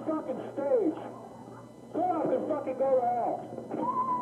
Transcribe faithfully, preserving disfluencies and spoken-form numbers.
fucking stage. Get up and fucking go to hell.